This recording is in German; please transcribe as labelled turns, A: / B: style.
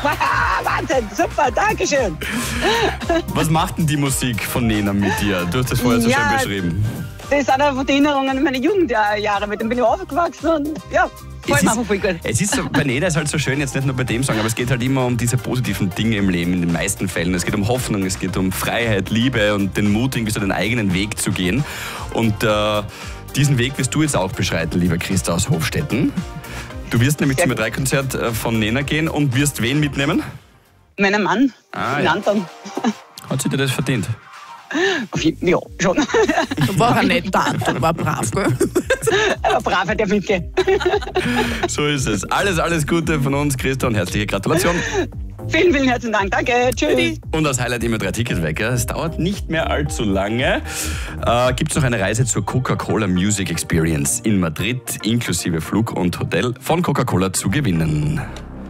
A: Wahnsinn, super, Dankeschön.
B: Was macht denn die Musik von Nena mit dir? Du hast das vorher so schön beschrieben.
A: Das sind einfach die Erinnerungen an meine Jugendjahre. Mit dem bin ich aufgewachsen und ja, gefällt mir einfach voll gut.
B: Es ist so, bei Nena ist halt so schön, jetzt nicht nur bei dem Song, aber es geht halt immer um diese positiven Dinge im Leben, in den meisten Fällen. Es geht um Hoffnung, es geht um Freiheit, Liebe und den Mut, irgendwie so den eigenen Weg zu gehen. Und diesen Weg wirst du jetzt auch beschreiten, lieber Christa aus Hofstetten. Du wirst nämlich zum E3-Konzert von Nena gehen und wirst wen mitnehmen?
A: Meinen Mann, den Anton.
B: Hat sie dir das verdient?
A: Ja, schon.
C: War er nicht da, war brav, gell?
A: Er war brav, hat er mitgehen.
B: So ist es. Alles Gute von uns, Christa, und herzliche Gratulation.
A: Vielen, vielen herzlichen Dank. Danke. Tschüss.
B: Und als Highlight immer 3 Tickets weg. Es dauert nicht mehr allzu lange. Gibt es noch eine Reise zur Coca-Cola Music Experience in Madrid, inklusive Flug und Hotel von Coca-Cola zu gewinnen.